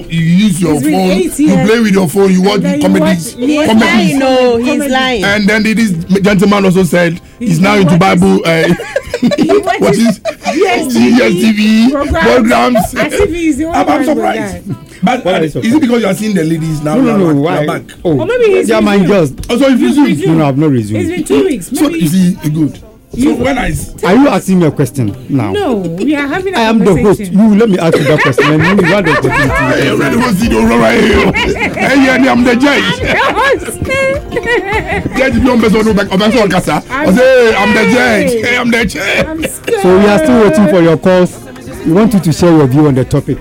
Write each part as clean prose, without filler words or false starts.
You use your He's been phone. 8 You years. play with your phone. You watch then you comedies. watch- you comedies. No, he's lying. And then this gentleman also said he's now into Bible. What is DSTV programs? As if he's the only I'm one surprised. guy. But is it because you are seeing the ladies now? No, why? Back? Oh, Or maybe he's yeah, my resumed. girls. Also, if you zoom. No, I've not It's resumed. been 2 weeks. So Maybe you see, good. So when I Are you asking me a question now? no, we are having a I am the host. conversation. You let me ask you that question, and you want the opportunity. Hey, already was the over right here. Hey, yeah, I'm the judge. Judge, you don't be so back. I'm so kasa. I say I'm the judge. Hey, I'm the chair. I'm scared. So we are still waiting for your calls. We want you to share your view on the topic.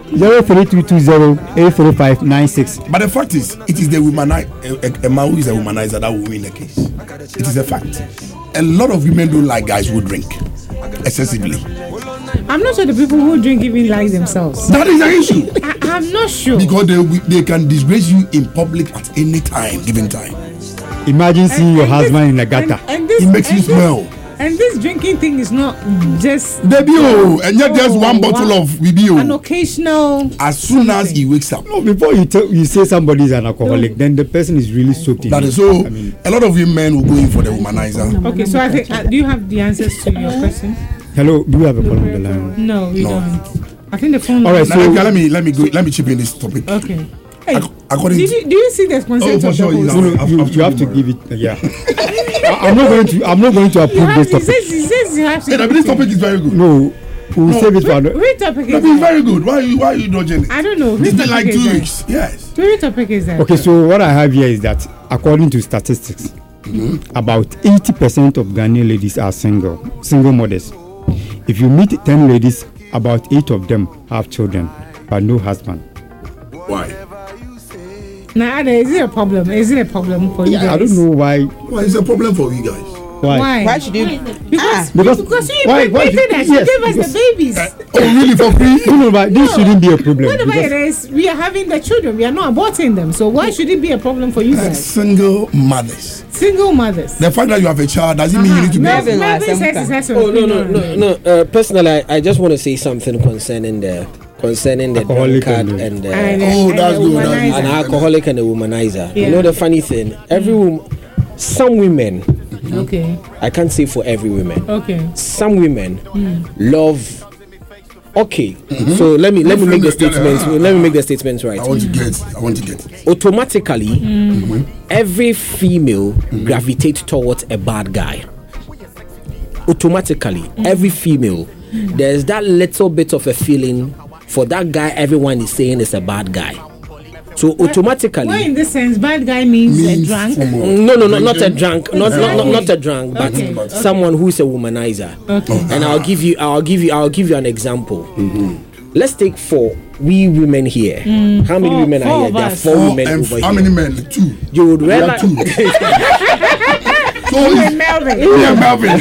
03220-83596. But the fact is, it is the womanizer, a man who is a womanizer that will win the case. It is a fact. A lot of women don't like guys who drink excessively. I'm not sure the people who drink even like themselves. That is the issue. I'm not sure. Because they can disgrace you in public at any time, given time. Imagine seeing your husband in the gutter. It makes you smell. And this drinking thing is not just Debut, and not just one bottle of an BBO. occasional. As soon as he wakes up. No, before you say somebody is an alcoholic, then the person is really soaked in That it. is so. I mean, A lot of women will go in for the womanizer. Okay, so I think do you have the answers to your question? hello, do you have a call on the line? No, we No. don't. I think the phone. All right, Now, so- let me chip in this topic. Okay. Hey, According do you see the consent for of sure, the he's host? No, you have to give it. Yeah. I'm not going to approve this He topic. says you have to. Hey, this topic is very good. No, we'll save it for another. Which topic is It's that? very good. Why are you dodging it? I don't know. It's Which been topic like is 2 that? weeks. Yes. Which topic is that? Okay, so what I have here is that according to statistics, about 80% of Ghanaian ladies are single mothers. If you meet 10 ladies, about 8 of them have children, but no husband. Why? Nah, is it a problem? Is it a problem for you guys? I don't know why. Why is a problem for you guys? Why? Why should you? Because Because you why impregnated us. You yes, gave us because- the babies. Oh, really? For free? No, but this shouldn't be a problem. Whatever it because- is, we are having the children. We are not aborting them. So why should it be a problem for you guys? Single mothers. Single mothers. The fact that you have a child doesn't mean you need to be. Melvin, Melvin says Asemka. he has an Oh no opinion. Personally, I just want to say something concerning the Alcoholic drunkard and and Oh, that's the good, that's womanizer. an alcoholic and a womanizer. Yeah. You know the funny thing, some women, Okay. I can't say for every woman, Okay. some women love. Okay, so let me make the statements. Let me make the statements right. I want to get. Automatically, every female gravitates towards a bad guy. Automatically, every female, there's that little bit of a feeling for that guy everyone is saying is a bad guy. So automatically, Why in this sense, bad guy means a drunk? no, not a drunk, not a drunk, but Okay. someone who is a womanizer. Okay. And I'll give you an example. Let's take we women here. How many women four are here? of There are us. 4 women over How here. many men? 2. You would We are realize 2. So it's Melvin. yeah, Melvin.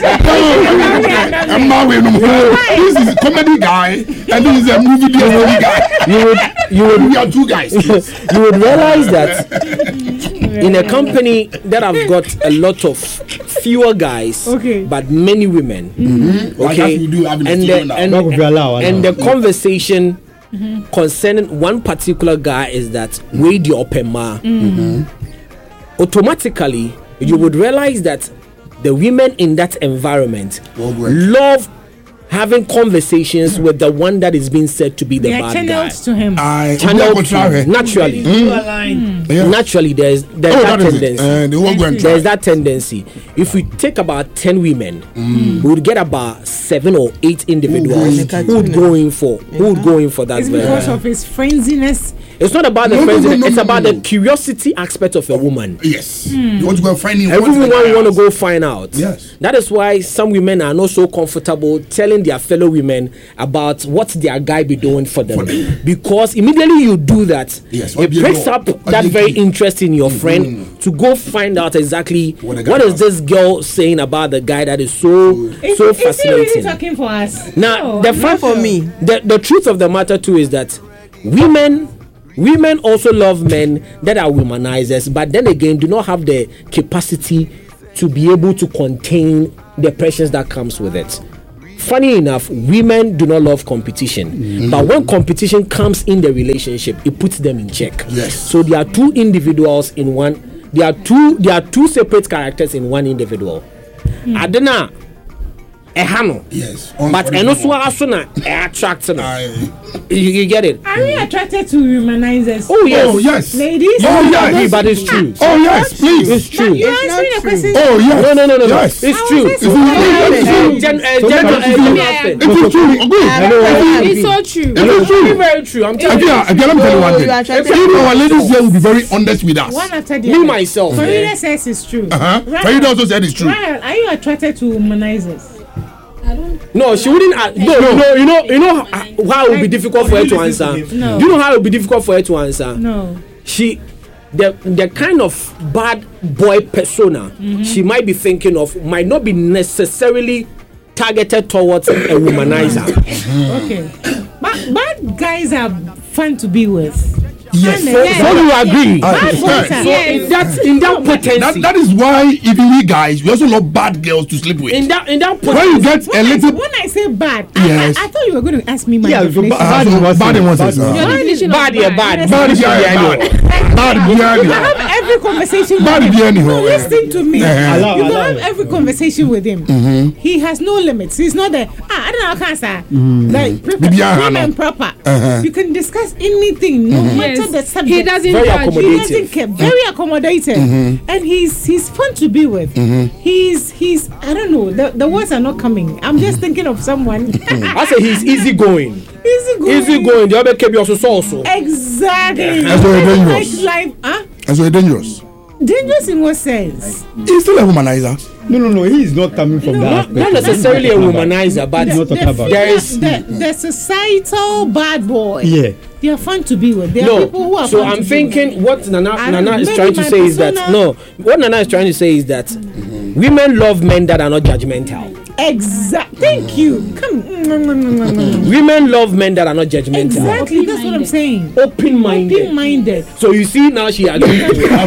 I'm Melvin. This is a comedy guy, and this is a movie guy. you would We are 2 guys. you would realize that in a company that have got a lot of fewer guys, Okay. but many women, Like okay, that we do having a and studio now. That would be allowed. and the conversation concerning one particular guy is that wait your pema. Automatically, you would realize that the women in that environment Well, great. love having conversations with the one that is being said to be the They are bad guy. channeled to him. Channeled to, naturally. Yeah. Naturally, there's Oh, that that is it. tendency. They won't go and There's try. that tendency. If we take about 10 women, we would get about 7 or 8 individuals who would go in for that. It's very because well. of his frenziness. It's not about the No, no, friends. no, no, It's no, about no. the curiosity aspect of a woman. Yes. You want to go and find him. Everyone want to go find out. Yes. That is why some women are not so comfortable telling their fellow women about what their guy be doing for them. Because immediately you do that, Yes, it breaks up that very interest in your friend to go find out exactly What the guy what is does. this girl saying about the guy that is so Is he really fascinating. talking for us? Now, No, the I'm fact not for me. the truth of the matter too is that women also love men that are womanizers, but then again do not have the capacity to be able to contain the pressures that comes with it. funny enough, women do not love competition, but when competition comes in the relationship, it puts them in check. Yes. So there are two individuals in one. There are two separate characters in one individual. Adena, ehano. Yes. But also attract. You get it? Are you attracted to humanizers? Oh yes. Oh yes. Ladies? Oh yes. But it's true. Oh yes, please. It's true. You're answering the question. Oh yes. No. Yes. It's true. It's true. It's so true. It's very, very true. I'm telling you. Again, let me tell you one thing. If our ladies here will be very honest with us. One after the Me other. myself. Farida says it's true. Farida also said it's true. Ryan, are you attracted to humanizers? No, she wouldn't. You know how it would be difficult for her to answer. No. Do you know how it would be difficult for her to answer? No. The kind of bad boy persona she might be thinking of might not be necessarily targeted towards a womanizer. Okay. But bad guys are fun to be with. Yes. So you agree? Bad boys are. In that potency. That is why even we guys, we also love bad girls to sleep with. In that When you potency. get a little When I say bad, Yes. I thought you were going to ask me my Yeah, definition. bad in one sense. Your definition of Bad. Yes. Bad You can have every conversation with Bad him. behind him. No, listen to me. Uh-huh. You can have every conversation with him. He has no limits. He's not there. I don't know how cancer. Like Bibi prim Ahano. and proper. Uh-huh. You can discuss anything, no matter the subject. He doesn't Very judge. He accommodating. doesn't care. Very accommodated, and he's fun to be with. He's I don't know. The words are not coming. I'm just thinking of someone. I say he's easygoing. Easygoing. The other KB also. Exactly. That's very dangerous. Like, huh? And so it's dangerous. Dangerous in what sense? He's still a womanizer. No, he is not coming from that aspect. Not necessarily a womanizer, but Not talking about. there is the societal bad boy. Yeah. They are fun to be with. There are people who are so fun I'm to be thinking what Nana is maybe trying to my say is that persona- what Nana is trying to say is that women love men that are not judgmental. Exactly. Thank you. Come. Women love men that are not judgmental. Exactly. That's what I'm saying. Open-minded. Open-minded. So you see now she agreed.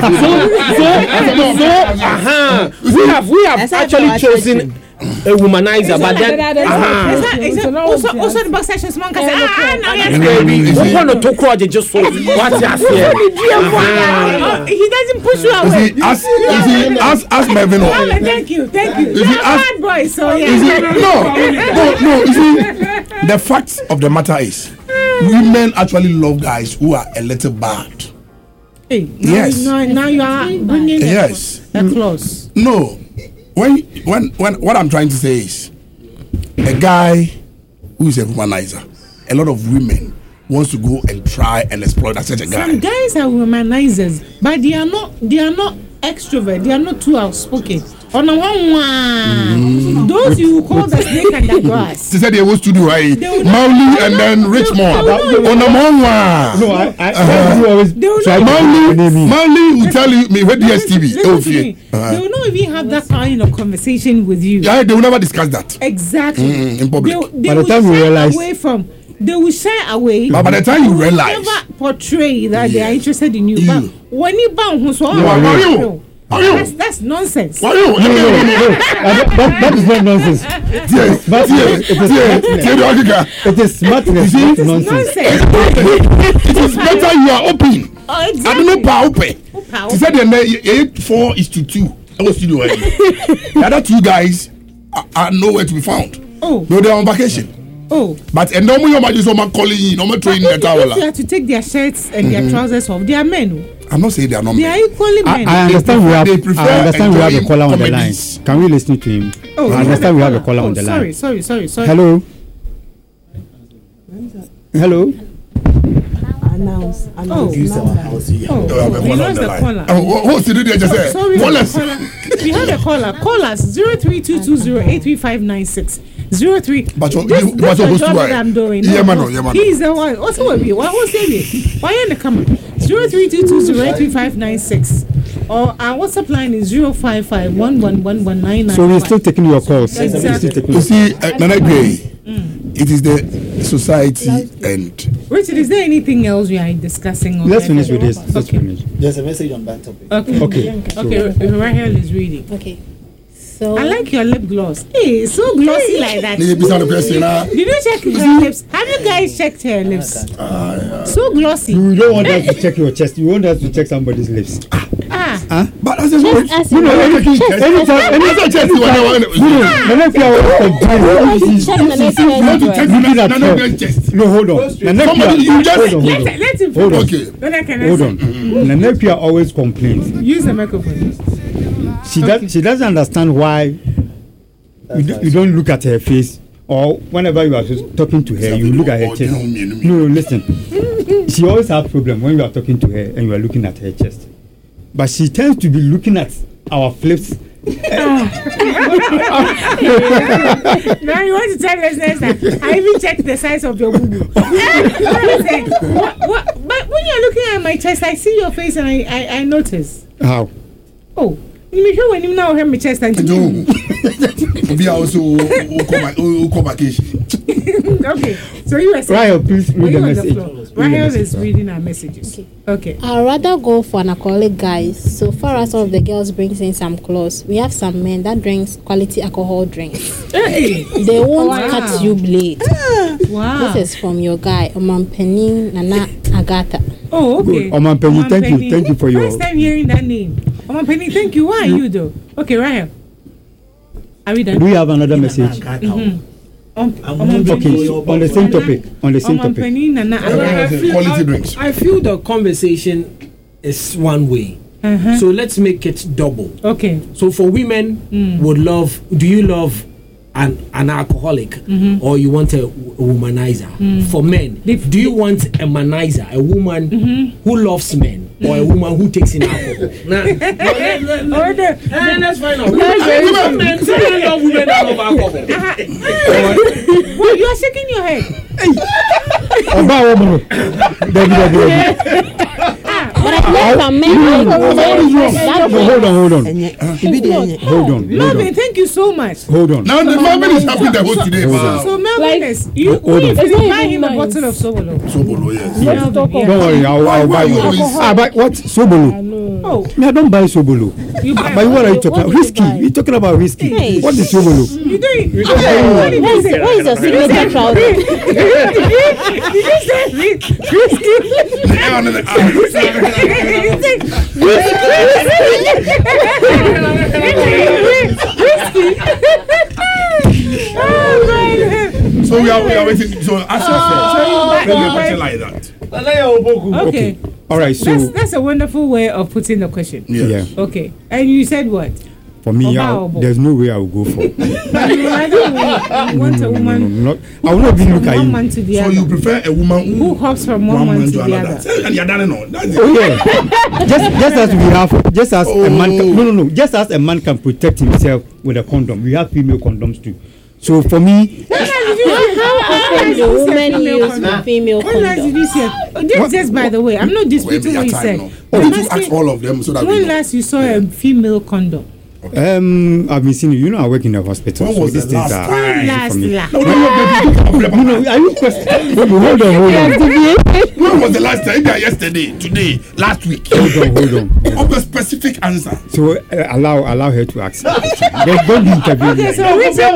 We have actually chosen a womanizer, but then Also the box sessions man can say baby, we want to talk about it just so what you he doesn't push you away. Ask Melvin. Thank you. You're a bad boy, so No. You see, the fact of the matter is, women actually love guys who are a little bad. Hey, Yes. now you are bringing Yes. a clause. No. When what I'm trying to say is, a guy who is a womanizer, a lot of women wants to go and try and exploit such a guy. Some guys are womanizers, but they are not extrovert. They are not too outspoken. On a one, those you call the snake and the grass. She said they was to do right, They will Mauli and then Richmond. On a one, No, I always They will try not- to name him. Mauli will tell you me where DSTV. Listen Oh, to me. They will not even have that kind of conversation with you. yeah, they will never discuss that Exactly. in public. They By the will time you shy realize- away from. They will shy away. But by the time you They will realize- never portray that they are interested in you. You. But when you bound, who's all Are you? Are you? that's nonsense. Why you? That is not nonsense. It is smartness, not nonsense. Nonsense. It is better you are open. Oh, I don't exactly. know power open. Power. She said the 4:2. I was studio. The other two guys are nowhere to be found. Oh. No, they are on vacation. Oh. But and no more just calling you, no more training If the you towel. have to take their shirts and their trousers off, they are men. I'm not saying they are not They are men. equally men. I understand we have. They prefer I understand we have a enjoying caller on the line. comedies. Can we listen to him? Oh, I understand we have a caller on the line. Sorry. Hello. Hello. Announce. Oh, Oh, we have a caller on lost the the line. caller. What's the DJ just said? Sorry, Call we us. have a caller. Call us 0322083596. 03. But you- This you- is but the you're job supposed to that I'm doing. Yeah, man, yeah, man. He's the one. What's the way? Why won't say it? Why in the camera? 0322083596. Or our WhatsApp line is 055111199. So we're still taking your calls. Exactly. We're still taking You see, Nana Gray, it is the society and Richard, is there anything else we are discussing? On Let's that? finish with this. Let's Okay. finish. There's a message on that topic. Okay. Okay. Okay. Rahel is reading. Okay. So I like your lip gloss. Hey, it's so glossy like that. Need to be some person. Did you check her lips? Have you guys checked her lips? So glossy. You don't want us to check your chest. You want us to check somebody's lips. Ah. But I said, just as you Anytime, check the one. No, hold on. Let him Hold on. Okay. Then I can Hold answer. on. Nanepia always complains. Use the microphone. She doesn't understand why you don't look at her face, or whenever you are talking to her, you look at her chest. No, listen. She always has problem when you are talking to her and you are looking at her chest. But she tends to be looking at our flips. Now you want to tell listeners that I even checked the size of your boo. But when you're looking at my chest, I see your face and I notice. How? Oh, you may when you now have my chest and Be also who vacation. okay, so you were saying. Rahel, please read the message. Rahel is reading our messages. Okay. I'd rather go for an alcoholic guys. So far as some of the girls brings in some clothes, we have some men that drinks quality alcohol drinks. Hey. They won't cut you blade. Wow. This is from your guy, Omampeni Nana Agata. Oh, okay. Omampeni, thank you for your. First time hearing that name. Omampeni, thank you. Why are you though? Okay, Rahel. Are we done? Do we have another message? Mm-hmm. Okay, on the same topic. Quality drinks. I feel the conversation is one way. So let's make it double. Okay. So for women, do you love an alcoholic or you want a womanizer? For men, do you want a manizer, a woman who loves men, or a woman who takes in alcohol? Let's find out. Men love women that love alcohol. Well, you are shaking your head. But I know some men. Hold on. Melvin, thank you so much. Hold on. Now the Melvin is having the host today. So Melvin is you buy him a bottle of Sobolo. Sobolo, yes. Don't worry, I'll buy you. But what Sobolo? Oh, Me, I don't buy Sobolo. you buy. But what are you talking about? Whiskey. You're talking about whiskey. Hey. What is Sobolo? You doing? What is your signature trouser? Did you say So we are waiting. So ask yourself. Maybe a question like that. Okay. All right. So That's a wonderful way of putting the question. Yeah. Okay. And you said what? for me, Oba. there's no way I will go for. You want a woman. I will not even look from at one you. man to the So other. you prefer a woman Who hops from one man to the other. And you're done no. That's it. Oh yeah. just as we have, just as a man. No. Just as a man can protect himself with a condom, we have female condoms too. So for me, How often do women use female When last did condom? you see? This just by the way, I'm not disputing what you said. We need to ask all of them so that we When know. last you saw a female condom? I've been seeing you. You know, I work in the hospital. When So was these the things last are time? easy Last for me. last. No, Are you questioning? Hold on. when was the last time? Maybe yesterday, today, last week. Hold on. Of a specific answer. So allow her to ask. Don't be interviewing me. Okay, so Richard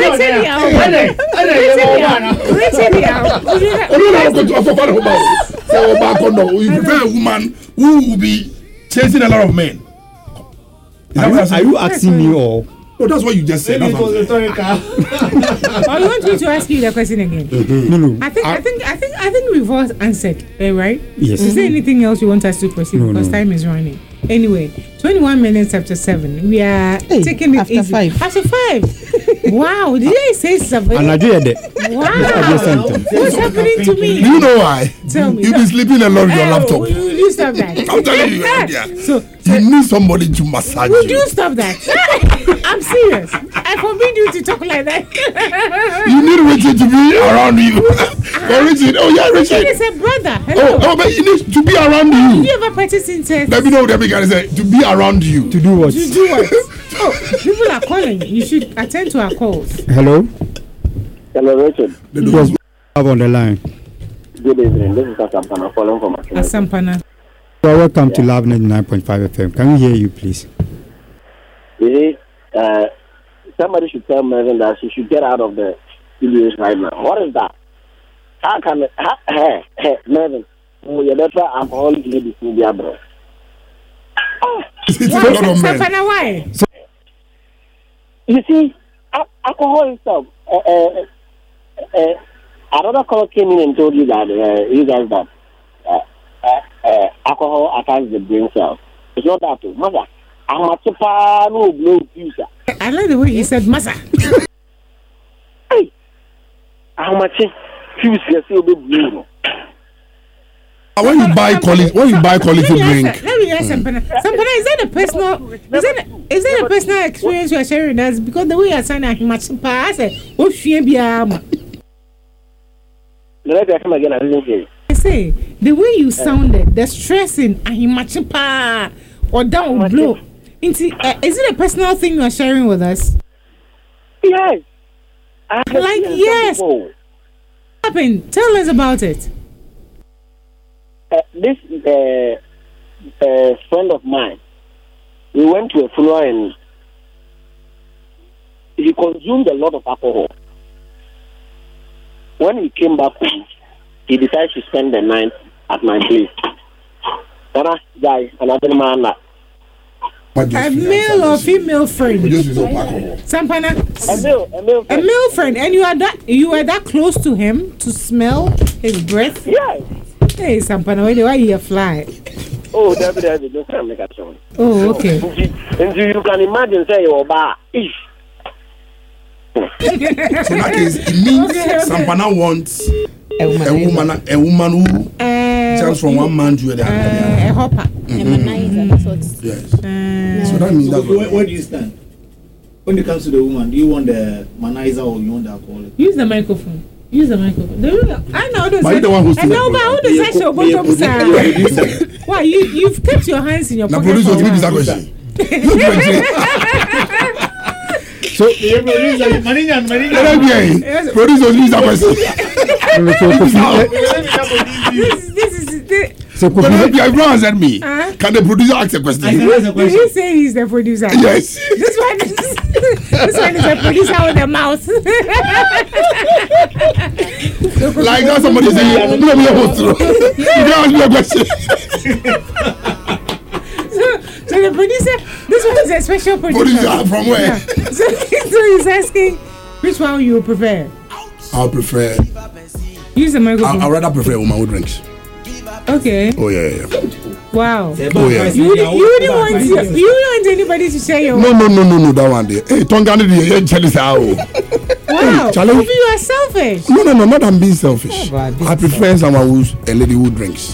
You prefer a woman who will be chasing a lot of men. Are you asking me or? No, that's what you just said. That's what I'm saying. I want you to ask you the question again. No. I think we've all answered, right? Yes. Is there anything else you want us to proceed? No, Because no. time is running. Anyway, 21 minutes after 7. We are taking it after easy. 5. After 5. Wow, did I say something? And I did it. Wow. Something. What's happening to me? Do you know why? Tell me. You've been sleeping alone with your laptop. Will you stop that? I'm telling you, yeah. So, You need somebody to massage would you you. stop that? I'm serious. I forbid you to talk like that. You need Richard to be around you. Oh, Richard. Oh, yeah, Richard Richard. is a brother. Hello. Oh, but you need to be around Did you. you ever practice incest? Let me know what every guy say. To be around you. To do what? You do what? Oh, people are calling. You should attend to our calls. Hello. Hello, Richard. Yes. Have on the line. Good evening. This is Asampana calling from Akimata. Asampana. So welcome to Love 99.5 FM. Can we hear you, please? You see, somebody should tell Mervyn that she should get out of the studios right now. What is that? How can Mervyn? You better alcoholic ladies in the abroad. It's a lot of men. Why? You see, alcohol itself. Another caller came in and told you that you guys that alcohol attacks the brain cells. It's not that too. Mother, I'm a super no blow user. I like the way he said massa. Hey, how much fuse you see blue? When you buy quality drink. Let me ask Sampana. Sampana, is that a personal? Is that a personal experience you are sharing with us? Because the way you are saying that much pass, what fear be am? Let me come again. I didn't hear you. I say the way you sounded, the stressing, and he matching pa or down or blow. Is it a personal thing you are sharing with us? Yes. Like yes. What happened? Tell us about it. This friend of mine, we went to a funeral and he consumed a lot of alcohol. When he came back home, he decided to spend the night at my place. Guys, another man. A male or female friend? Sampana. A male friend, and you are that close to him to smell his breath? Yes. Hey, Sampana, why you fly? Oh, David, don't come make a song. Oh, okay. And you can imagine say you're bar. So that is, it means Sampana wants a woman who jumps from one man to the other. A hopper. Yes. So that means that's where do you stand? When it comes to the woman, do you want the manizer or you want the alcoholic? Use the microphone. I know those. But you're the one who's still why you've kept your hands in your pocket. Producer, give me this question. So producer, give me that question. This is so everyone answered me. Can the producer ask a question? Did you say he's the producer? Yes. This one is the producer with the mouth. Like that somebody saying, "No, me a host." You don't ask me a question. So the producer, this one is a special producer. Producer from where? Yeah. So he's asking, which one you prefer? I'll prefer. Use the microphone. I'd rather prefer a woman who drinks. Okay. Oh yeah. Wow. Oh yeah. You wouldn't want anybody to share your. No, that one there. Hey, Tongani, you're jealous how? Wow. Maybe you are selfish. No, not I'm being selfish. I prefer someone who's a lady who drinks.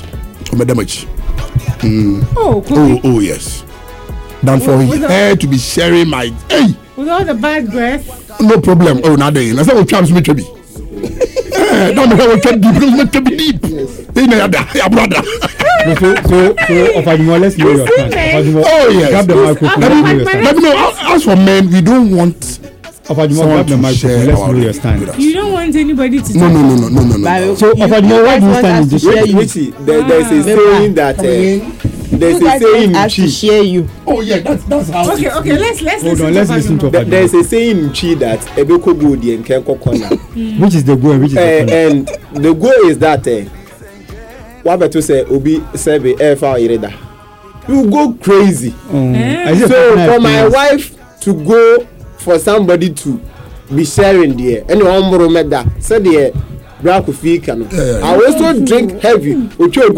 Oh yes. Than for her to be sharing my with all the bad breath. No problem. Oh, not there. That's how it comes me to be. Don't know how it can be deep. Your brother. So, Ofadimo, let's know your stand. Oh yes. Grab the microphone. Let me know. As for men, we don't want. Ofadimo, grab the microphone. Let's know your stand. You don't want anybody to. No. So, Ofadimo, why do you stand in this? There's a saying that. There's a saying in Chi. Share you. Oh yeah, that's how. Okay. Let's hold on. Let's listen to Ofadimo. There's a saying in Chi that Ebeko go the Nkenko corner. Which is the goal and which is the corner? And the goal is that what better say Obi Sebe Efa Ireda. You go crazy. So for my wife to go for somebody to be sharing there, and you met that said there. I also drink heavy. For your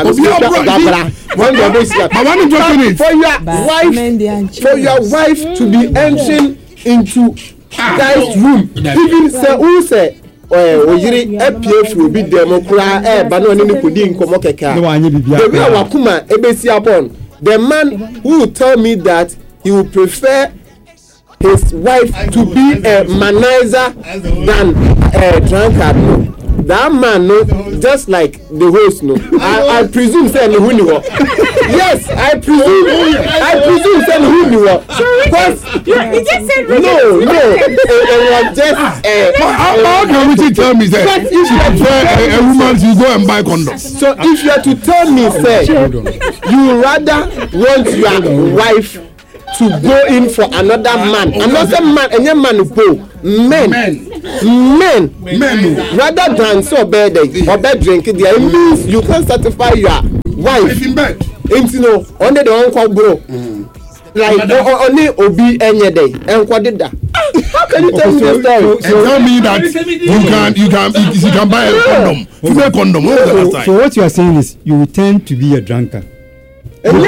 wife to be entering into guy's room, even say who say oyiri EPF will be democrat but no any pudding komo keka. The way wakuma ebesi upon the man who will tell me that he will prefer his wife to be a manizer than a drunkard. That man, no, just like the host, no. I presume say who knew. Yes, I presume say who knew. He just said no. It was just how can you tell me that if you prefer a woman to go and buy condoms? So if you are to tell me, say you rather want your wife to go in for another man. Another man, and your man men, rather than so bad or bad drink, it means you can satisfy your wife in bed. You know, only the uncle bro. Like only Obi any day, and what did that? How can you tell me the story? Tell me that you can buy a condom. Female condom. So what you are saying is you will tend to be a drunkard. Don't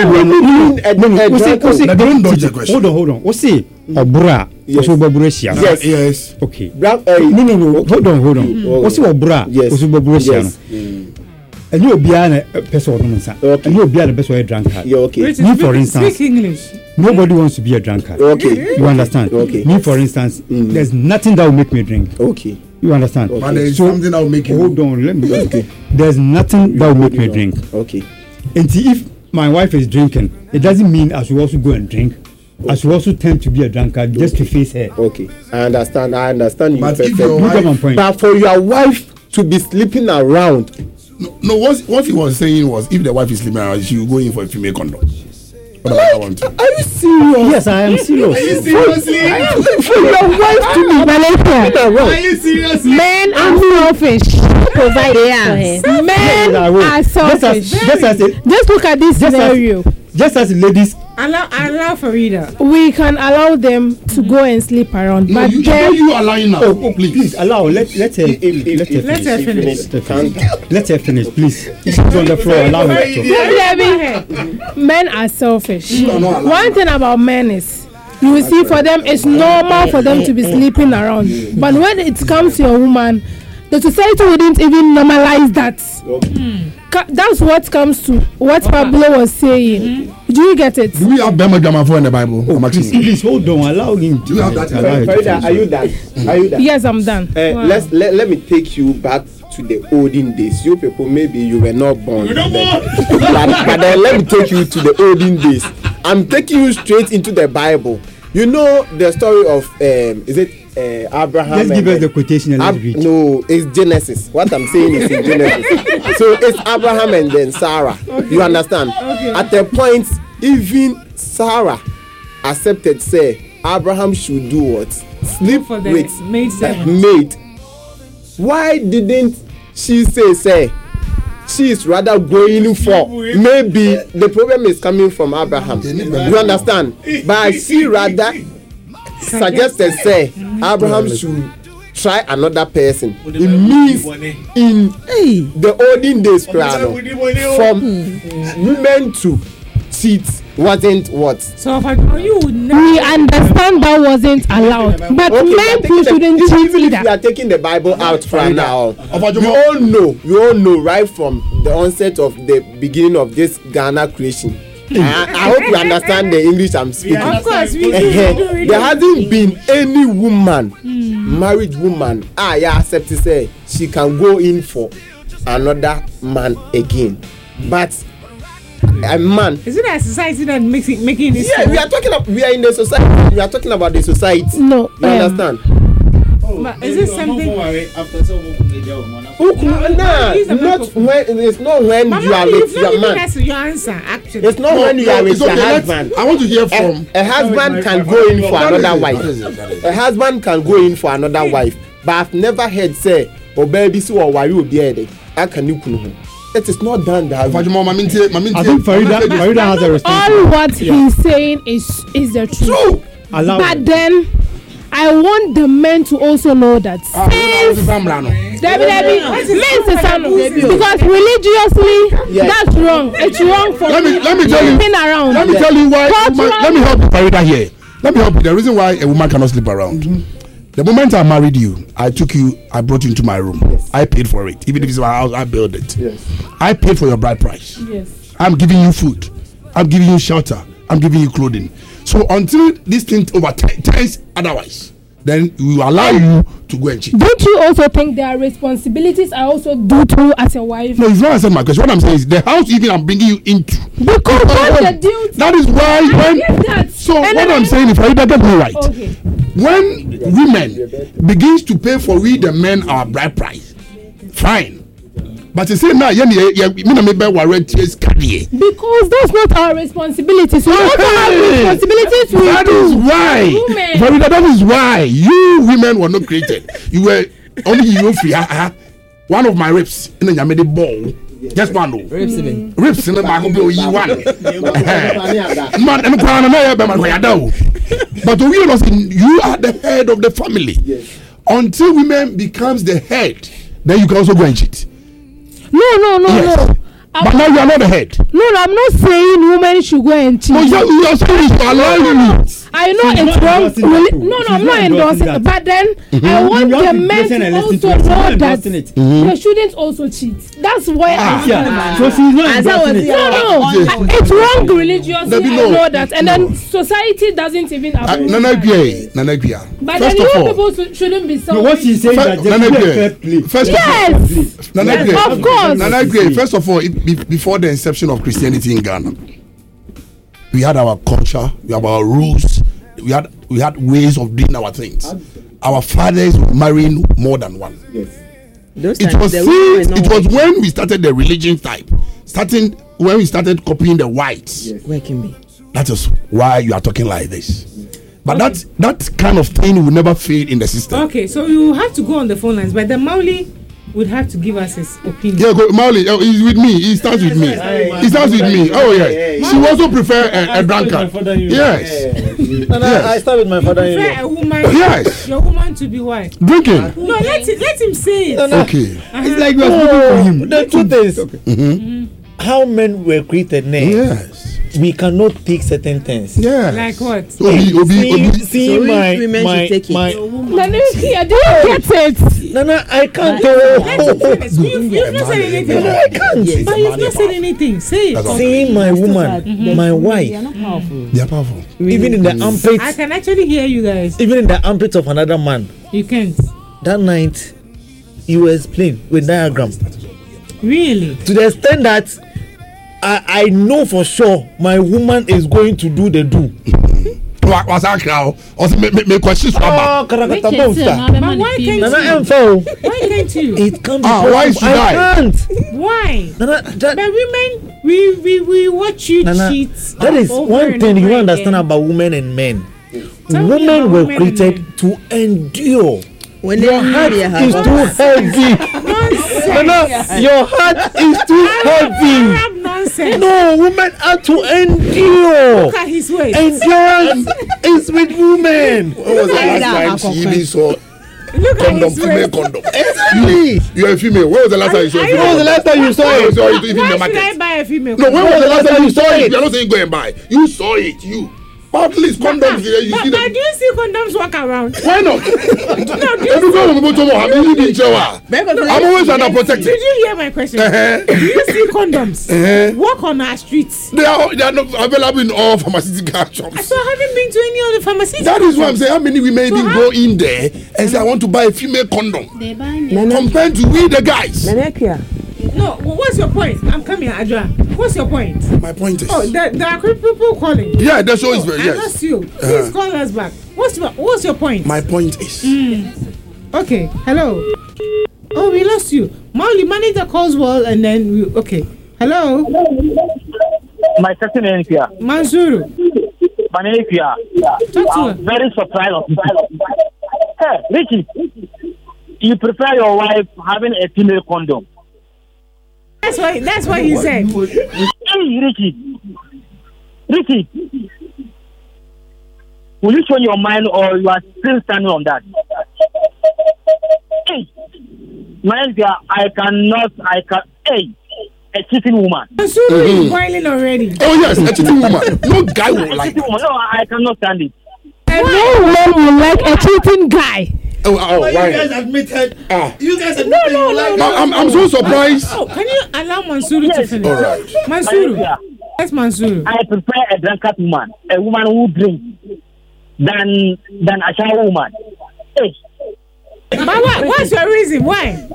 dodge the question. Hold on. What's it? Obra. Yes. Yes. Okay. No. Hold on. What's it? Obra. Yes. And you be a person. And you be a person drunkard. Okay. Me, for instance. Speak English. Nobody wants to be a drunkard. Okay. You understand? Okay. Me, for instance, there's nothing that will make me drink. Okay. You understand? But there is something that will make you. Hold on. Let me. Okay. There's nothing that will make me drink. Okay. And see, if my wife is drinking, it doesn't mean I should also go and drink. I should also tend to be a drunkard just to face her. Okay. I understand you. But perfect. if your wife, but for your wife to be sleeping around. No, what he was saying was if the wife is sleeping around, she will go in for a female condom. What about that one too? Are you serious? Yes, I am serious. Are you seriously? For your wife to be sleeping around. Are you serious? Men are selfish. Provide men are selfish. Just look at this scenario. Just as ladies. Allow Farida. We can allow them to go and sleep around, but you allowing now. Oh, please allow. Let her finish. Let her finish, please. She's on the floor. Allow her to. Men are selfish. One thing about men is, you will see, for them it's normal for them to be sleeping around, but when it comes to a woman, the society wouldn't even normalize that. That's what comes to what Pablo was saying. Do you get it? Do we have Bema Jama in the Bible? Please hold on. Allow him. Do you have that? Are you done? Yes, I'm done. Let me take you back to the olden days. You people, maybe you were not born. But then let me take you to the olden days. I'm taking you straight into the Bible. You know the story of is it Abraham? Let's give us the quotation and let's read. No, it's Genesis. What I'm saying is in Genesis. So it's Abraham and then Sarah. Okay. You understand? Okay. At the point, even Sarah accepted, say Abraham should do what? Sleep with maid. Why didn't she say she is rather going for, maybe the problem is coming from Abraham. You understand? But she rather suggested, say Abraham should try another person. It means in the olden days, from women to cheat wasn't what. So we understand that wasn't allowed, but men too shouldn't cheat either. We are taking the Bible out for now. We all know right from the onset of the beginning of this Ghana creation. I hope you understand the English I'm speaking. Of course, we do. There hasn't been any woman, married woman, I accept to say she can go in for another man again. But a man. Is it a society that making this? Yeah, we are in the society. We are talking about the society. No, you understand? But is it something? Not when it's not when you are with your man. That's your answer, actually. It's not when you are with your husband. I want to hear from a husband can go in for another wife. A husband can go in for another wife, but I've never heard say, "Oh baby, so why you be there?" I can you know. It is not done that. I think Farida has a response. All what he's saying is the truth. True. But then I want the men to also know that because religiously that's wrong. It's wrong for let me tell you. Around. Let me tell you why. Let me help you, Farida, here. Let me help you. The reason why a woman cannot sleep around. The moment I married you, I brought you into my room. Yes. I paid for it. Even if it's my house, I built it. Yes. I paid for your bride price. Yes. I'm giving you food. I'm giving you shelter. I'm giving you clothing. So until this thing turns otherwise, then we will allow you to go and cheat. Don't you also think there are responsibilities I also do too as a wife? No, it's not answering my question. What I'm saying is the house even I'm bringing you into. Because that's the duty. That is why what I'm saying, if I get me right. Okay. When women begins to pay for we the men our bride price, fine. But you say now, me be warrant carry. Because that's not our responsibility. So we also have responsibilities to That is why. Farida, that is why you women were not created. You were only you free. One of my ribs in the made ball. Just one. Ribs in the Marco you one. Man, and but we you are the head of the family. Yes. Until women becomes the head, then you can also go and cheat. No. Yes. But now you are not the head. No, I'm not saying women should go and cheat. No, you are saying to allow you. I know it's wrong. No, I'm not endorsing it. But then I want the men to also know that they shouldn't also cheat. That's why I so she's not endorsing it. No. It's wrong religiously. I know that. And then society doesn't even approve. Nana. But then you people shouldn't be so. What she's saying that yes. Nana, of course. Nana, first of all, before the inception of Christianity in Ghana, we had our culture, we had our rules, we had ways of doing our things. Our fathers were marrying more than one. Yes. It was when we started the religion type, when we started copying the whites. Yes. Where can be? That is why you are talking like this. But that kind of thing will never fade in the system. Okay, so you have to go on the phone lines, but the Mauli would have to give us his opinion. Yeah, Mauli, he's with me. He starts with me. Oh, yeah. She also prefer a drunkard. Yes. I start with my father. You prefer a woman. Yes. Your woman to be what? Drinking. No, let him say it. Okay. It's like we're speaking for him. The truth is, how men were created now. Yes. We cannot take certain things. Yeah. Like what? See my do you get it? Nana, I can't. You've not said anything. No, I can't. But you've not said anything. Say it. Seeing my woman, my wife, they are powerful. Even in the armpits. I can actually hear you guys. Even in the armpits of another man. You can't. That night, you explain with diagram. Really? To the extent that I know for sure my woman is going to do the do. Was that crowd? Or me questions for But why can't you? Why can't you? It can't be. Why should I? Can't. Why? Nana, but women, we watch you Nana, cheat. That is one thing you understand about women and men. Women were created to endure. When your heart is too heavy. Nonsense. Your heart is too heavy. Nonsense. No, women are to endure. Look at his waist. Endurance is with women. When was the last time she even saw condom, female condom? Exactly. You are a female. When was the last time you saw a female? When was the last time you saw it? Why should I buy a female? No, when was the last time you saw it? You are not saying go and buy. You saw it. You. At least condoms here. You see them. But do you see condoms walk around? Why not? I'm always underprotected. Did you hear my question? Do you see condoms walk on our streets? They are not available in all pharmaceutical shops. So I haven't been to any other pharmacy. That is why I'm saying how many women even go in there and say I want to buy a female condom. They buy compared to we the guys. No, what's your point? I'm coming, Adra. What's your point? My point is. Oh, there are people calling. Yeah, the show is very. Yes. That's you. Please call us back. What's your point? My point is. Okay. Hello. Oh, we lost you. Mauli, manage the calls well, and then we. Okay. Hello. My second name is here. Mansour. My name is here. Talk to her. Very surprised. Hey, Richie, you prefer your wife having a female condom? That's what he said. Hey, Richie, will you change your mind or you are still standing on that? Hey, mind you, I can. Hey, a cheating woman. Mansour is boiling already. Oh yes, a cheating woman. No guy will like. No, I cannot stand it. And no woman will like a cheating guy. Why? You guys admitted. No. I'm so surprised. Oh, can you allow Mansour to finish? All right. Mansour. Yes, Mansour. I prefer a drunkard woman, a woman who drinks, than a shower woman. Hey. But what's your reason? Why?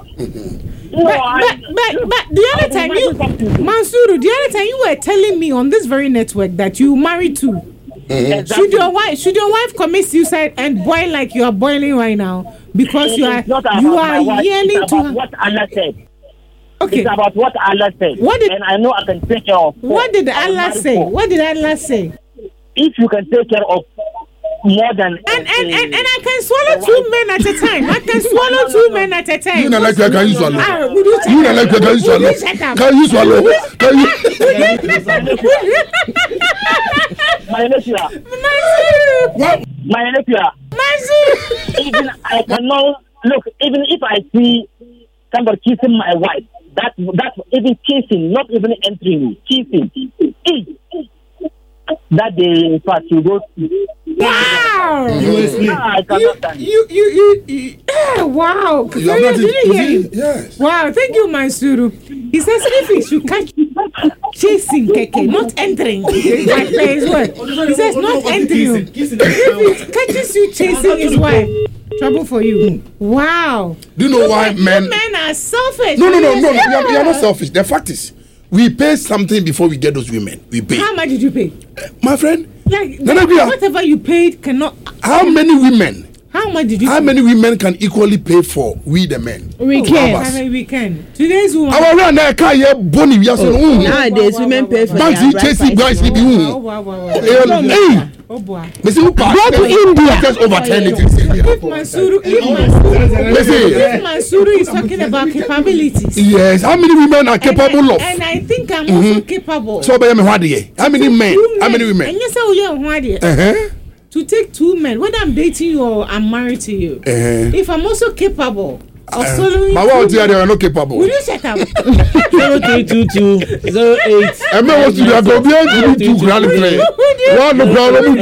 But the other time Mansour, the other time you were telling me on this very network that you married to. Exactly. Should your wife commit suicide and boil like you are boiling right now because you are yelling to her? What Allah said. It's about what Allah said. And I know I can take care of. What did Allah say? What did Allah say? If you can take care of more than and I can swallow 2 men at a time. I can swallow 2 men at a time. You know, like can you swallow? You know, like can you swallow? Can you swallow? Can you? My nephew. Even I cannot look. Even if I see somebody kissing my wife, that's even kissing, not even entering, kissing. That day, in fact, you go. Wow! Wow! Yes. Wow! Thank you, Mansuru. He says if he should catch chasing Keke, not entering. He says not entering. If he catches you chasing his wife, trouble for you. Wow! Do you know why men are selfish? No. We are not selfish. The fact is, we pay something before we get those women. We pay. How much did you pay? My friend. Like whatever you paid cannot. How many women? How much did you? How many women can equally pay for we the men? We can. Today's woman. Our run there can't hear Bonnie. We are saying nowadays women pay for their chasing guys. Hey, go to India. Just overturn it. If Mansuru is talking about capabilities. Yes. How many women are capable of? And I think I'm also capable. So, how many men? How many women? And you say, to take 2 men, whether I'm dating you or I'm married to you, if I'm also capable of following. But what you are not capable? Will you shut up? 032208. I mean, what you are going to do? Grand play. One no problem.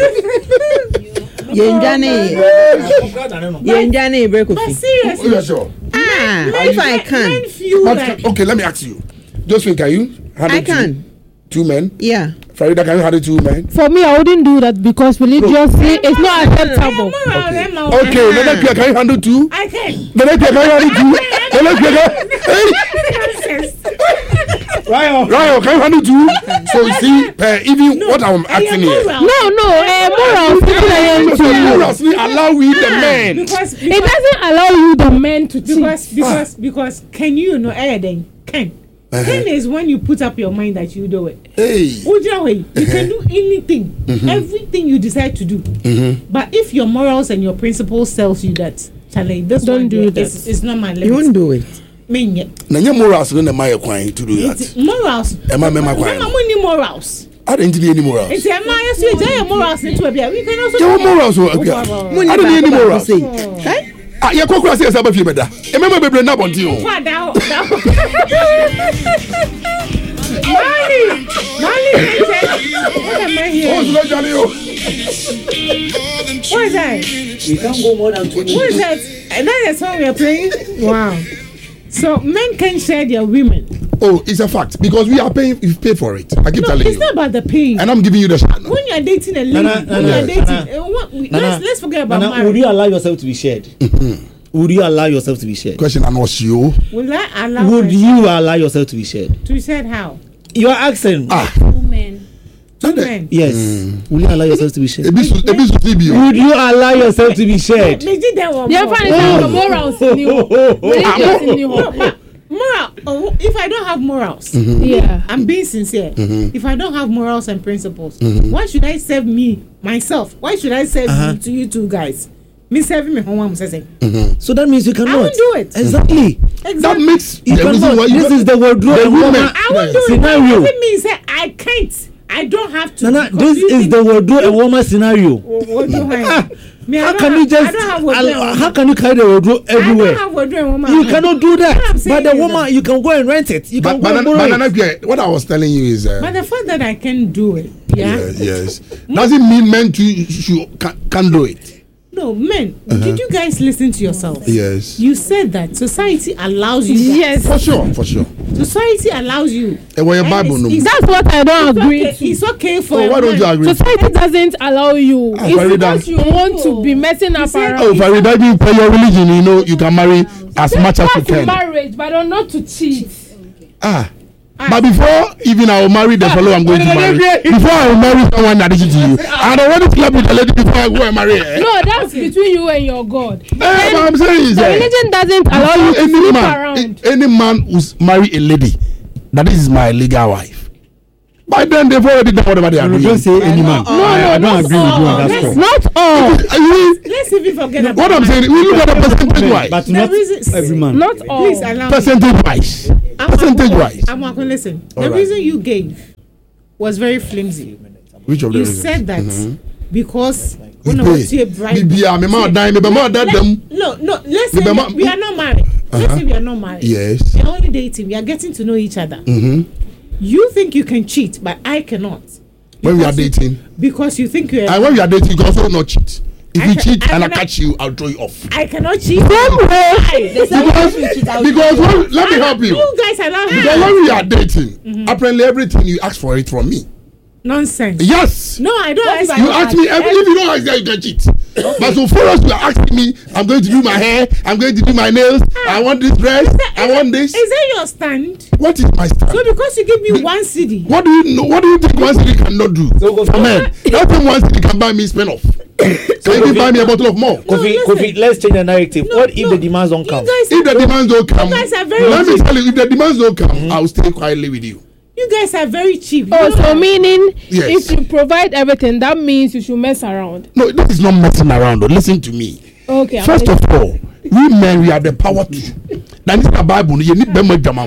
Yenjani break. But seriously, if I can. Okay, let me ask you. Josephine, can you? I can. 2 men? Yeah. Farida, can you handle 2 men? For me, I wouldn't do that because religiously it's not acceptable. Okay, Nenepia, can you handle 2? I can. Nenepia, can you handle 2? Ryo, can you handle 2? So you see, even what I'm asking here. Morals allow we the men. Because it doesn't allow you the men to because can you know anything? Can is when you put up your mind that you do it. Hey. You can do anything, everything you decide to do. But if your morals and your principles tells you that, Charlie, this don't do that. It's not my limit. You won't do it. Nanya morals no my kwai to do that. Morals. Morals. I didn't need any morals. It's a morals into a we can also morals. I don't need any morals. Ya kokura say say ba fi beda. E mema bebre na bonti o. Mali. What am I here? What is that? We can't go more than 2 minutes. What is that? And that is how we are playing? Wow. So men can share their women. Oh, it's a fact because we are paying. We pay for it. I keep telling you. It's not about the paying. And I'm giving you the shot. When you are dating a lady, let's forget about marriage. Would you allow yourself to be shared? Would you allow yourself to be shared? Question and what's you? Will I allow? Would you allow yourself to be shared? To be shared how? You are asking. Women. Yes. Will you allow yourself to be shared? Would you allow yourself to be shared? Moral. If I don't have morals, I'm being sincere. If I don't have morals and principles, why should I serve myself? Why should I serve you to you two guys? Me serving me home, saying. So that means you cannot. I won't do it. Exactly. That makes you cannot. This is the wardrobe I won't do scenario. It means that I can't. I don't have to. This is the wardrobe and woman scenario. How can you just? How can you carry the wardrobe everywhere? I don't have wardrobe and woman. You cannot do that. But the woman, you can go and rent it. You can go and borrow it. What I was telling you is. But the fact that I can do it, yes, doesn't mean men can do it. No, men, did you guys listen to yourself? Yes. You said that society allows you. Yes. For sure. Society allows you. Your Bible, no. That's what I don't agree. It's okay for why don't you agree? Society doesn't allow you. It's because you want to be messing up around. Oh, Farida, you pay your religion, you can marry as much as you can. Marriage, but not to cheat. But before even I will marry the fellow I'm going to marry, before I will marry someone that is to you, I don't want to sleep with the lady before I go and marry her. No, that's between you and your God. What I'm saying is the religion doesn't allow you to sleep around. Any man who's marry a lady, that is my legal wife. By then they've already done whatever they are doing. Don't say any man. I don't agree with you on that score. Not all. Let's even forget about what I'm saying. We look at the percentage wise, but not every man. Not all. Please allow percentage wise. Percentage wise. I'm not going to listen. The reason you gave was very flimsy. Which of the you reasons? said that because no, let's say we are not married. Let's say we are not married. Yes. We are only dating. We are getting to know each other. You think you can cheat, but I cannot. When we are dating. Because you think you are. And when we are dating, you can also not cheat. If you cheat and I catch you, I'll throw you off. I cannot cheat. Because let me help you. You guys allow me. Because when we are dating, apparently everything you ask for it from me. Nonsense. Yes. No, I don't ask you. Ask me if you don't ask that you can cheat. But so far as you are asking me, I'm going to do my hair, I'm going to do my nails, I want this dress, I want this. Is that your stand? What is my stand? So because you give me 1 CD. What do you know? What do you think 1 CD cannot do? For men, nothing 1 CD can buy me spin off. So you can buy me a bottle of more. Kofi, let's change the narrative. What if the demands don't come? If the demands don't come, you guys are very let me tell you, if the demands don't come, I'll stay quietly with you. You guys are very cheap. So meaning, yes. If you provide everything, that means you should mess around. No, this is not messing around. Listen to me. Okay. First of all, we men, we have the power to. That is the Bible. You need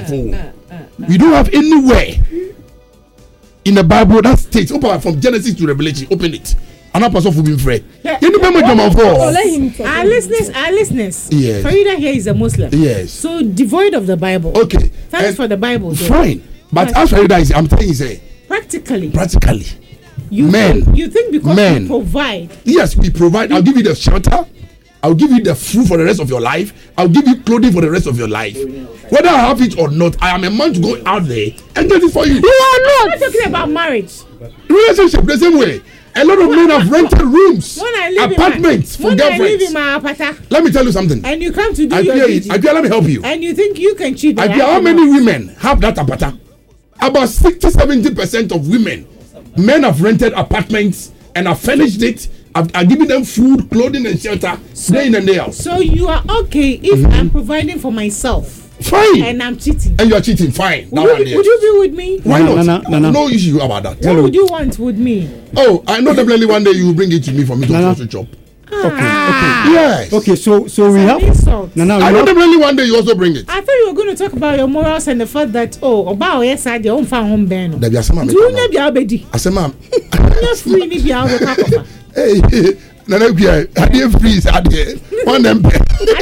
we don't have anywhere in the Bible that states. Open from Genesis to Revelation. Open it. And person will be free. Let him talk. Our listeners. Yes. Farida here is a Muslim. Yes. So devoid of the Bible. Okay. Thanks for the Bible. Fine. But as Farida is, I'm telling you, practically. You think because we provide. Yes, we provide. I'll give you the shelter. I'll give you the food for the rest of your life. I'll give you clothing for the rest of your life. Whether I have it or not, I am a man to go out there and get it for you. You are not. I'm talking about marriage. Relationship the same way. A lot of men have rented rooms, apartments for girlfriends. I live in my apartment. Let me tell you something. And you come to do your duty. Let me help you. And you think you can cheat. How many women have that apartment? About 60-70% of women, men have rented apartments and have furnished it. I've given them food, clothing, and shelter day in and day out. So you are okay if I'm providing for myself. Fine. And I'm cheating. And you are cheating. Fine. Would you be with me? Why not? No issue about that. What would you want with me? Oh, I know definitely one day you will bring it to me for me to also chop. Okay. Yes. Okay. So we have. I know definitely one day you also bring it. I thought you were going to talk about your morals and the fact that about yes, I don't find home band. There be a sema. Do you know be abedi? A sema. You're free ni be abedi. Hey, Nana Pierre, I didn't freeze. I did one them. What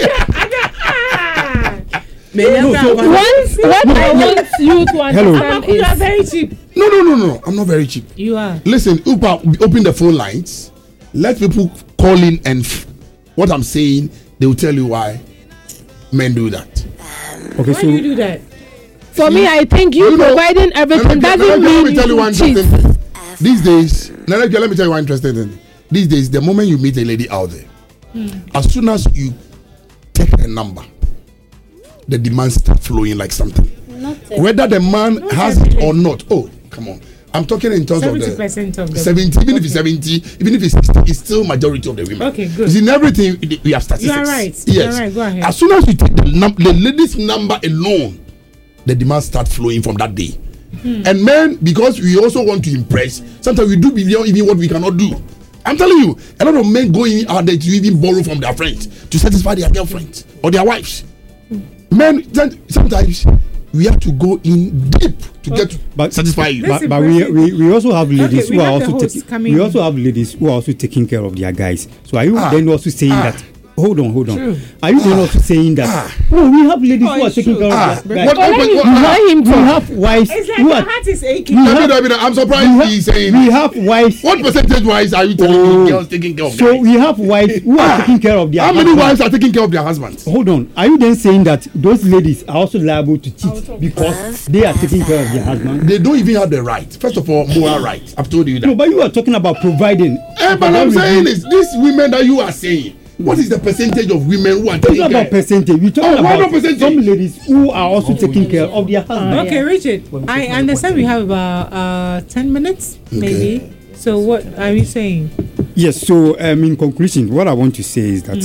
I want you to understand is you are very cheap. No. I'm not very cheap. You are. Listen, open the phone lines. Let people call in and what I'm saying, they will tell you why men do that. Okay, why do you do that? For me, I think you providing everything doesn't mean you cheat. These days, let me tell you one interesting thing. These days, the moment you meet a lady out there, as soon as you take a number, the demands start flowing like something. Whether the man has it or not. Oh, come on. I'm talking in terms 70% of the 70, even if it's 70, even if it's 60, it's still majority of the women. Okay, good. It's in everything we have statistics. You are right. Yes. You are right. Go ahead. As soon as you take the lady's number alone, the demands start flowing from that day. And men, because we also want to impress, sometimes we do beyond even what we cannot do. I'm telling you, a lot of men go in out there to even borrow from their friends to satisfy their girlfriends or their wives. Men, sometimes we have to go in deep to get to satisfy you. But we also have ladies who are also taking care of their guys. So are you then also saying that? Hold on. True. Are you then also saying that? Oh, we have ladies who are taking care of their guys. We have wives. It's like your heart is aching. I'm surprised he's saying. We have wives. What percentage wise are you telling me girls taking care of their guys? So we have wives who are taking care of their husbands. How many wives are taking care of their husbands? Hold on. Are you then saying that those ladies are also liable to cheat because they are taking care of their husbands? They don't even have the right. First of all, moral right. I've told you that. No, but you are talking about providing. But I'm saying is these women that you are saying. What is the percentage of women who are It's taking not care? about percentage. We're talking why not about percentage? some ladies who are also taking care of their husband. Okay, Richard. I understand we have about 10 minutes, maybe. So what are you saying? Yes, so in conclusion, what I want to say is that,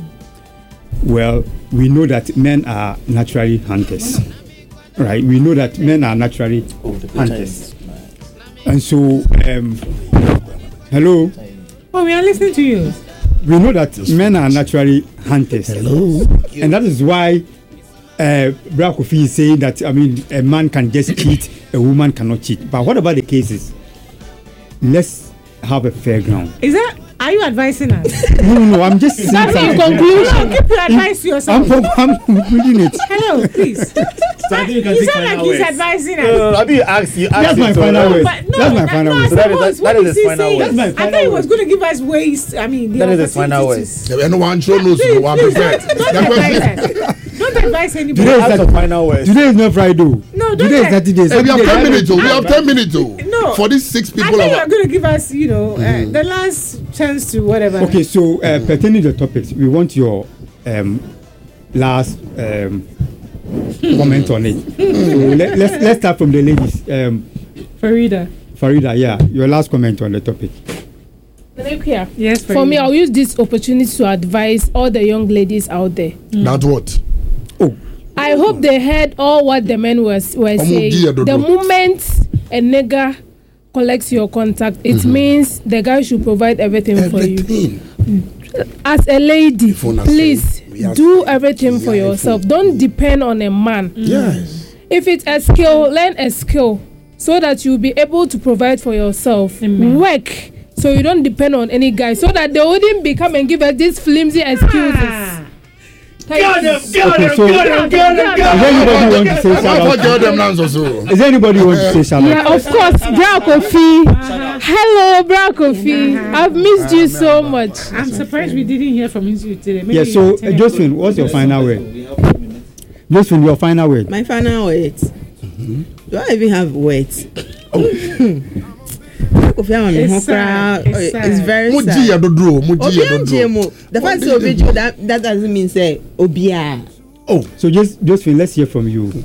well, we know that men are naturally hunters, right? We know that men are naturally hunters. And so, hello? Oh, we are listening to you. We know that men are naturally hunters. Hello? And that is why Bra Kofi is saying that, I mean, a man can just cheat, a woman cannot cheat. But what about the cases? Let's have a fair ground. Is that? Are you advising us? No, I'm just saying That's in conclusion. Keep your advice to yourself. I'm reading it. Hello, please. You sound like he's advising us. No, I mean, you asked. That's my final word. That's my final word. That is his final word. I thought he was going to give us ways. I mean, that is his final word. Anyone show knows who are prepared. Don't advise anybody. That's the final word. Today is not Friday. No, today is Saturday. We have 10 minutes. We have 10 minutes. No. For these 6 people. I think you're going to give us, the last chance to whatever. Okay, so pertaining to the topics, we want your last comment on it. So let's start from the ladies. Farida, yeah, your last comment on the topic. Yes, for me, I'll use this opportunity to advise all the young ladies out there. That's what? I hope they heard all what the men were saying. The moment a nigga collects your contact, it means the guy should provide everything for you. As a lady, please do everything for yourself. Don't depend on a man. Yes. If it's a skill, learn a skill so that you'll be able to provide for yourself. Work so you don't depend on any guy, so that they wouldn't become and give us these flimsy excuses. Is anybody want to say shout? Is anybody want to say shout? Yeah, of course, Bra Kofi. Hello, Bra Kofi. I've missed you so much. I'm surprised we didn't hear from you today. Yeah, so Josephine, what's your final word? Josephine, your final word. My final words. Do I even have words? It's very sad. The fact that doesn't mean say Obia. So Josephine, let's hear from you.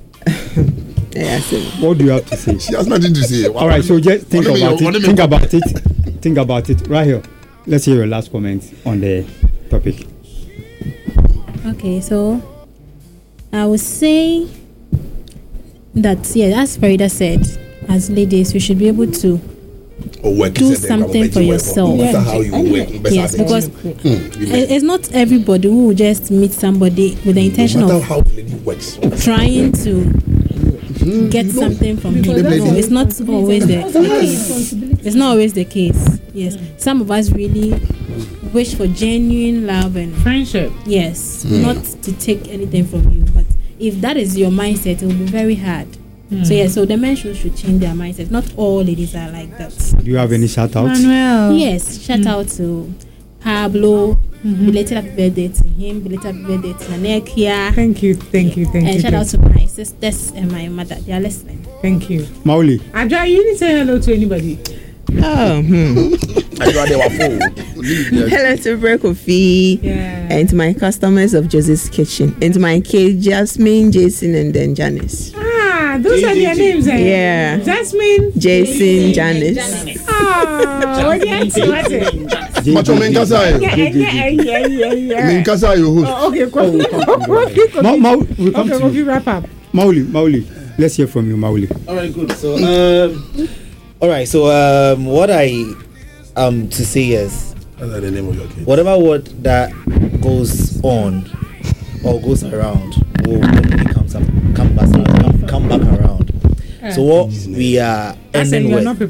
What do you have to say? She has nothing to say. All right, so just think about it. Right here. Let's hear your last comment on the topic. Okay, so I would say that, as Farida said, as ladies, we should be able to do something for yourself. Yes, because it's not everybody who will just meet somebody with the intention of trying to get something from him. No, it's not always the case. It's not always the case. Yes, some of us really wish for genuine love and friendship. Yes, not to take anything from you. But if that is your mindset, it will be very hard. So the men should change their mindset. Not all ladies are like that. Do you have any shout outs? Manuel. Yes, shout out to Pablo. Belated happy birthday to him. Belated happy birthday to Nanekia. Thank you. And shout out to my sisters and my mother. They are listening. Thank you. Mauli. Adra, you didn't say hello to anybody. Hello to Bra Kofi and to my customers of Jose's Kitchen and to my kids Jasmine, Jason, and then Janice. Those are their names, eh? Yeah. Jasmine, Jason, Janice. What do you say? Macho Menkasa. Okay, wrap up. Mauli, let's hear from you, Mauli. All right, good. So, what I to say is, whatever word that goes on or goes around will come back around. So what we are ending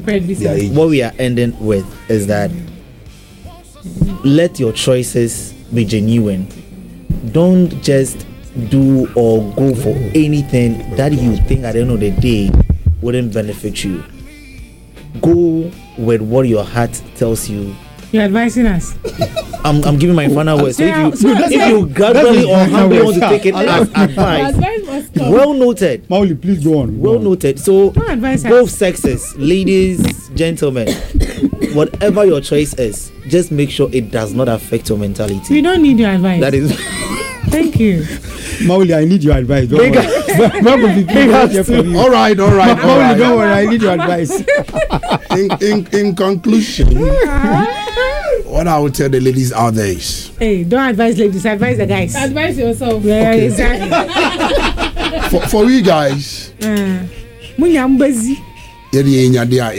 with is that let your choices be genuine. Don't just do or go for anything that you think at the end of the day wouldn't benefit you. Go with what your heart tells you. You're advising us. I'm giving my final word. So if you gradually or humbly want to take it as advice, Well noted. Mauli, please go on. Well noted. So advise both sexes, ladies, gentlemen, whatever your choice is, just make sure it does not affect your mentality. We don't need your advice. That is. Thank you. Mauli, I need your advice. Don't worry. All right. Mauli, don't worry. I need your advice. In conclusion, what I would tell the ladies out there is, hey, don't advise ladies, advise the guys. Advise yourself. Yeah, okay. Exactly. for you guys, Munyambazi. They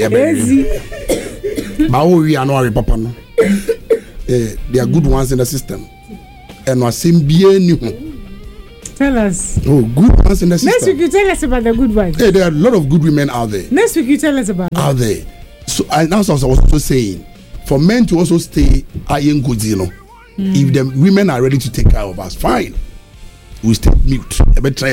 are good ones in the system. And was tell us. Oh, good ones in the system. Next week you tell us about the good ones. Hey, there are a lot of good women out there. Next week you tell us about out there. So and that's what I was also saying. For men to also stay iron goods, if the women are ready to take care of us, fine. We stay mute. When you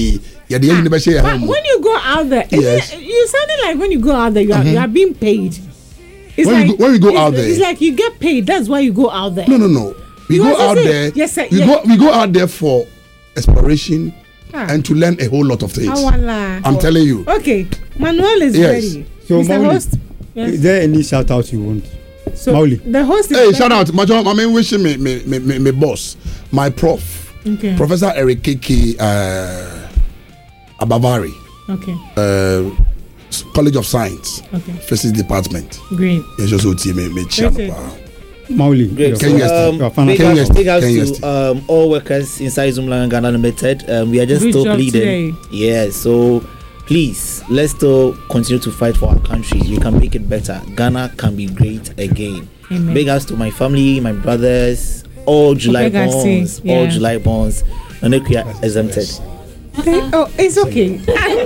go out there, yes. You sounding like when you go out there, you are being paid. It's when you go out there, it's like you get paid. That's why you go out there. No. We go out there. Yes, sir. We go out there for exploration and to learn a whole lot of things. I'm telling you. Okay, Manuel is ready. So, Mr. Mauli, Host, is there any shout out you want? So Mauli. The host is hey, shout out. I mean, wishing me boss, my prof, Professor Eric Keke Abavari. Okay. College of Science. Okay. Physics Department. Great. Yes, just Mauli. Great. Big ups to all workers inside Zoomland Ghana Limited. We are just still bleeding. Yeah, so please, let's still continue to fight for our country. We can make it better. Ghana can be great again. Amen. Big ups to my family, my brothers, all July bonds, all July bonds. Nonekuya exempted. Oh, it's okay.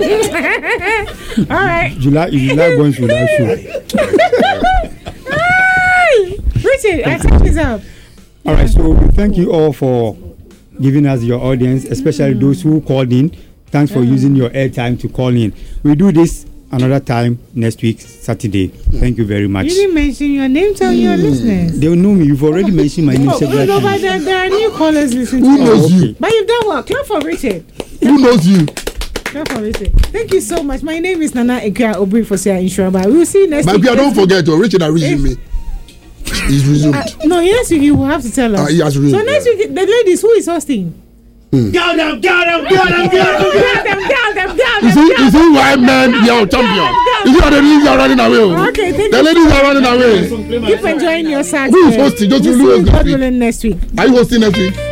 All right. July bonds without shoe. Richard, our time is up. All right, so thank you all for giving us your audience, especially those who called in. Thanks for using your airtime to call in. We do this another time next week, Saturday. Thank you very much. You didn't mention your name to your listeners. They will know me. You've already mentioned my name several times. But there are new callers listening to you. Who knows you? But you've done well. Clap for Richard. Who knows you? Clap for Richard. Thank you so much. My name is Nana Ekua Obri for Sia Insurance. We will see you next week. But don't forget, Richard has resumed me. He's resumed. No, next week you will have to tell us. He has resumed. So next week, the ladies, who is hosting? You see why men yell champion? You see how the ladies are running away? Okay, thank the ladies are running away. Keep enjoying your Saturday. Who is hosting? Just we'll see you next week. Are you hosting next week?